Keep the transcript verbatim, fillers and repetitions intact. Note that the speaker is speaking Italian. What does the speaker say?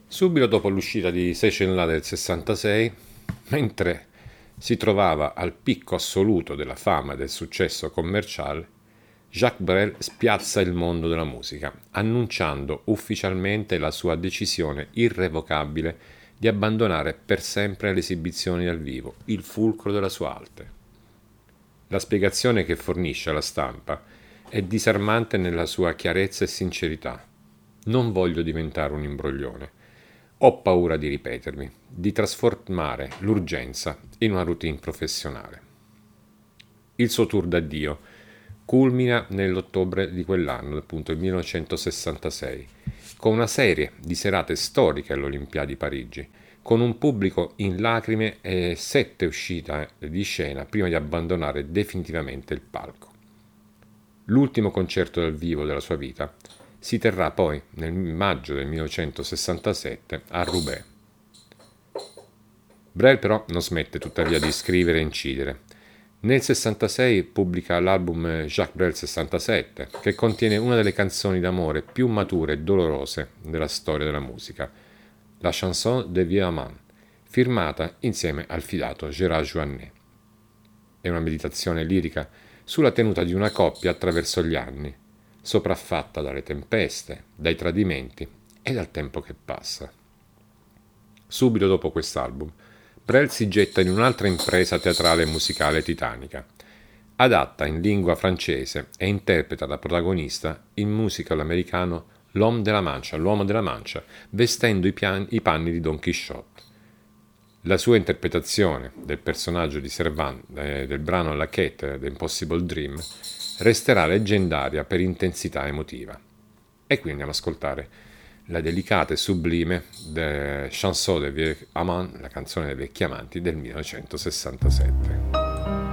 Subito dopo l'uscita di Seychelles del sessantasei, mentre si trovava al picco assoluto della fama e del successo commerciale, Jacques Brel spiazza il mondo della musica, annunciando ufficialmente la sua decisione irrevocabile di abbandonare per sempre le esibizioni dal vivo, il fulcro della sua arte. La spiegazione che fornisce alla stampa è disarmante nella sua chiarezza e sincerità. Non voglio diventare un imbroglione. Ho paura di ripetermi, di trasformare l'urgenza in una routine professionale. Il suo tour d'addio culmina nell'ottobre di quell'anno, appunto il millenovecentosessantasei, con una serie di serate storiche alle Olimpiadi di Parigi, con un pubblico in lacrime e sette uscite di scena prima di abbandonare definitivamente il palco. L'ultimo concerto dal vivo della sua vita si terrà poi nel maggio del millenovecentosessantasette a Roubaix. Brel però non smette tuttavia di scrivere e incidere. Nel sessantasei pubblica l'album Jacques Brel sessantasette, che contiene una delle canzoni d'amore più mature e dolorose della storia della musica, la Chanson de Vieux Amant, firmata insieme al fidato Gérard Jouannet. È una meditazione lirica sulla tenuta di una coppia attraverso gli anni, sopraffatta dalle tempeste, dai tradimenti e dal tempo che passa. Subito dopo quest'album, Brel si getta in un'altra impresa teatrale e musicale titanica. Adatta in lingua francese e interpreta da protagonista il musical americano L'Homme de la Mancha, l'uomo della Mancia, vestendo i, pian- i panni di Don Chisciotte. La sua interpretazione del personaggio di Servant eh, del brano La Quête The Impossible Dream resterà leggendaria per intensità emotiva. E qui andiamo ad ascoltare la delicata e sublime de Chanson de Vieux Amants, la canzone dei vecchi amanti del millenovecentosessantasette.